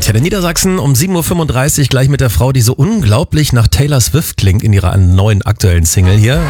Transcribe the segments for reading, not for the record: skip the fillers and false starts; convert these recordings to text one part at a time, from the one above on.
Antenne Niedersachsen um 7.35 Uhr gleich mit der Frau, die so unglaublich nach Taylor Swift klingt in ihrer neuen aktuellen Single hier.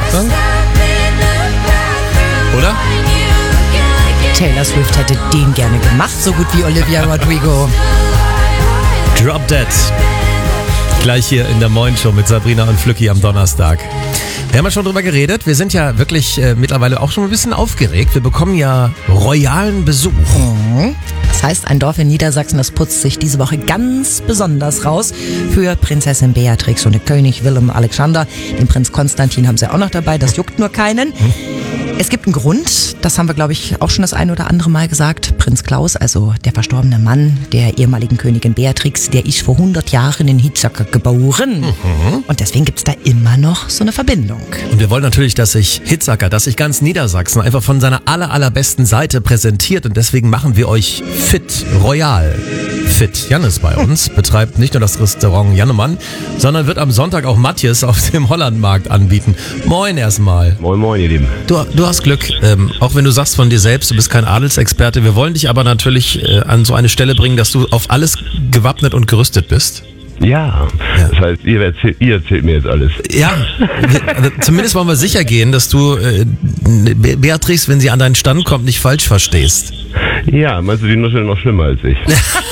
Oder? Taylor Swift hätte den gerne gemacht, so gut wie Olivia Rodrigo. Drop Dead. Gleich hier in der Moin Show mit Sabrina und Flücki am Donnerstag. Wir haben ja schon drüber geredet. Wir sind ja wirklich mittlerweile auch schon ein bisschen aufgeregt. Wir bekommen ja royalen Besuch. Das heißt, ein Dorf in Niedersachsen, das putzt sich diese Woche ganz besonders raus für Prinzessin Beatrix und den König Willem Alexander. Den Prinz Konstantin haben sie auch noch dabei, das juckt nur keinen. Es gibt einen Grund, das haben wir, glaube ich, auch schon das ein oder andere Mal gesagt. Prinz Klaus, also der verstorbene Mann der ehemaligen Königin Beatrix, der ist vor 100 Jahren in Hitzacker geboren. Und deswegen gibt's da immer noch so eine Verbindung. Und wir wollen natürlich, dass sich Hitzacker, dass sich ganz Niedersachsen einfach von seiner allerbesten Seite präsentiert. Und deswegen machen wir euch fit, royal. Fit. Jan ist bei uns, betreibt nicht nur das Restaurant Jannemann, sondern wird am Sonntag auch Matthias auf dem Hollandmarkt anbieten. Moin erstmal. Moin, moin, ihr Lieben. Du hast Glück, auch wenn du sagst von dir selbst, du bist kein Adelsexperte. Wir wollen dich aber natürlich an so eine Stelle bringen, dass du auf alles gewappnet und gerüstet bist. Ja, das heißt, ihr erzählt mir jetzt alles. Ja, zumindest wollen wir sicher gehen, dass du Beatrix, wenn sie an deinen Stand kommt, nicht falsch verstehst. Ja, meinst du, die Nuschel noch schlimmer als ich?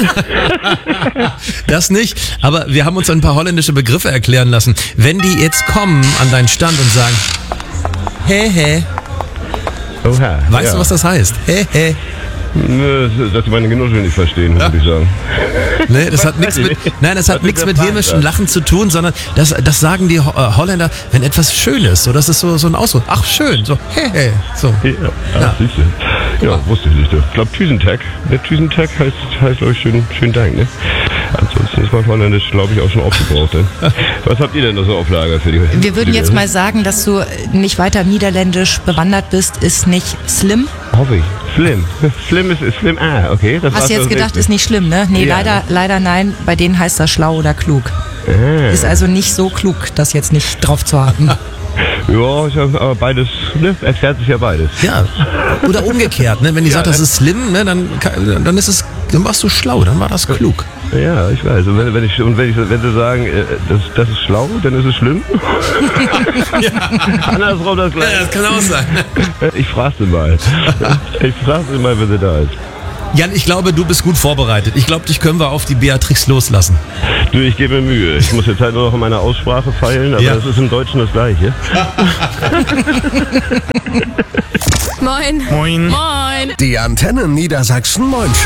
Das nicht, aber wir haben uns ein paar holländische Begriffe erklären lassen. Wenn die jetzt kommen an deinen Stand und sagen, hey, Oha, weißt du, was das heißt? Hey. Nö, dass die meine Genuschel nicht verstehen, würde ich sagen. Nee, das hat nichts mit hämischem Lachen zu tun, sondern das sagen die Holländer, wenn etwas schön ist. So, das ist so ein Ausdruck. Ach, schön. So, hey. So. Ja. Siehst du. Ja, wusste ich nicht. Ich glaube, Tüsentag. Der Tüsentag heißt glaube ich, schönen Dank, ne? Ansonsten ist mein Holländisch, glaube ich, auch schon aufgebraucht. Ne? Was habt ihr denn da so auf Lager für die? Wir würden jetzt mal sagen, dass du nicht weiter niederländisch bewandert bist, ist nicht slim. Hoffe ich. Slim. Slim ist slim. Ah, okay. Das Hast du jetzt gedacht, ist nicht schlimm, ne? Nee, ja. leider nein. Bei denen heißt das schlau oder klug. Ist also nicht so klug, das jetzt nicht drauf zu haben. Ja, aber beides, ne? Erklärt sich ja beides. Ja. Oder umgekehrt, ne? Wenn die sagt, das ist slim, ne? Dann warst du schlau, dann war das klug. Ja, ich weiß. Und wenn sie sagen, das ist schlau, dann ist es schlimm. Andersrum das gleiche. Ja, das kann auch sein. Ich frage sie mal. Wenn sie da ist. Jan, ich glaube, du bist gut vorbereitet. Ich glaube, dich können wir auf die Beatrix loslassen. Du, ich gebe mir Mühe. Ich muss jetzt halt nur noch in meiner Aussprache feilen, aber das ist im Deutschen das Gleiche. Moin. Die Antenne Niedersachsen Moin Show.